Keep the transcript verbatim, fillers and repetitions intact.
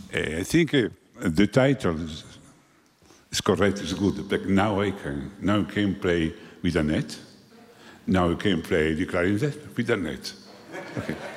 Uh, I think uh, the title is, is correct, is good, but now I can, now I can play with a net. Now I can play the clarinet with a net. Okay.